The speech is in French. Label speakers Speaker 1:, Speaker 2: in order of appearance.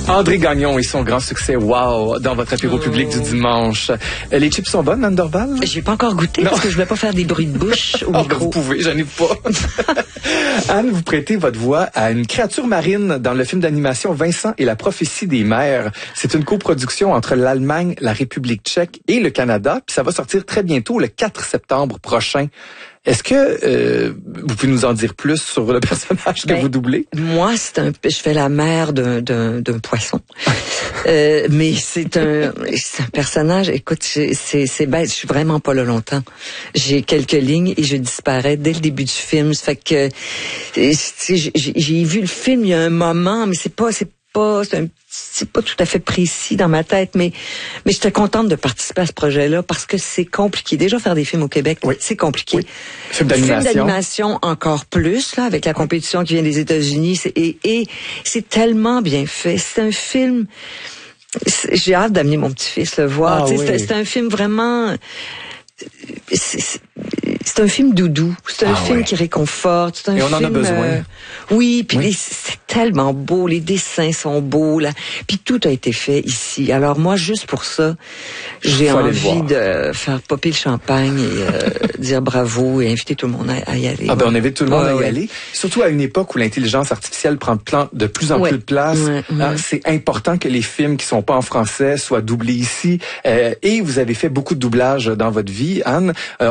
Speaker 1: André Gagnon et son grand succès Wow dans votre apéro public du dimanche. Les chips sont bonnes, Anne Dorval?
Speaker 2: J'ai pas encore goûté parce que je voulais pas faire des bruits de bouche au micro.
Speaker 1: Ben vous pouvez, j'en ai pas. Anne, vous prêtez votre voix à une créature marine dans le film d'animation Vincent et la prophétie des mers. C'est une coproduction entre l'Allemagne, la République tchèque et le Canada. Puis ça va sortir très bientôt, le 4 septembre prochain. Est-ce que vous pouvez nous en dire plus sur le personnage que vous doublez?
Speaker 2: Moi, je fais la mère d'un poisson. Mais c'est un personnage, écoute, c'est bête, je suis vraiment pas là longtemps. J'ai quelques lignes et je disparais dès le début du film. Ça fait que j'ai vu le film il y a un moment, mais c'est pas tout à fait précis dans ma tête, mais j'étais contente de participer à ce projet-là parce que c'est compliqué. Déjà, faire des films au Québec, oui, c'est compliqué.
Speaker 1: Oui. Film
Speaker 2: d'animation encore plus, là, avec la compétition qui vient des États-Unis. Et c'est tellement bien fait. C'est un film... J'ai hâte d'amener mon petit-fils le voir. Oui. C'est un film vraiment... C'est un film doudou. C'est un film qui réconforte. C'est un film,
Speaker 1: on en a besoin.
Speaker 2: Oui, puis c'est tellement beau. Les dessins sont beaux, là. Puis tout a été fait ici. Alors moi, juste pour ça, j'ai envie de faire popper le champagne et dire bravo et inviter tout le monde à y aller.
Speaker 1: Ah ben on invite tout le monde à y aller. Surtout à une époque où l'intelligence artificielle prend de plus en plus de place. C'est important que les films qui sont pas en français soient doublés ici. Et vous avez fait beaucoup de doublages dans votre vie, Anne.